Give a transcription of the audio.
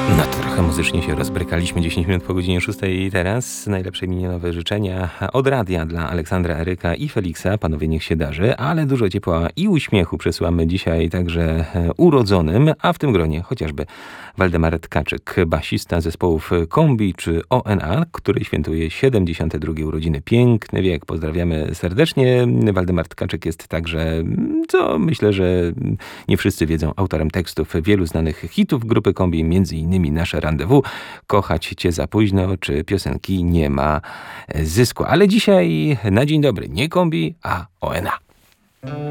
No to trochę muzycznie się rozbrykaliśmy. 10 minut po godzinie 6 i teraz najlepsze miniowe życzenia od radia dla Aleksandra, Eryka i Feliksa. Panowie, niech się darzy, ale dużo ciepła i uśmiechu przesyłamy dzisiaj także urodzonym, a w tym gronie chociażby Waldemar Tkaczyk, basista zespołów Kombi czy ONA, który świętuje 72 urodziny. Piękny wiek, pozdrawiamy serdecznie. Waldemar Tkaczyk jest także, co myślę, że nie wszyscy wiedzą, autorem tekstów wielu znanych hitów grupy Kombi, między innymi Nasze Rendezvous, Kochać Cię za późno, czy piosenki Nie ma zysku. Ale dzisiaj na dzień dobry nie Kombi, a ONA.